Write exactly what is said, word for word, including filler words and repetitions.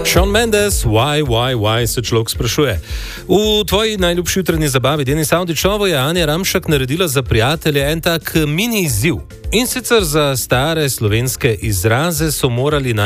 Shawn Mendes, why, why, why se človek sprašuje. V tvoji najljubši jutranji zabavi, Denis Avdićovo, je Anja Ramšak naredila za prijatelje en tak mini izziv. In sicer za stare slovenske izraze so morali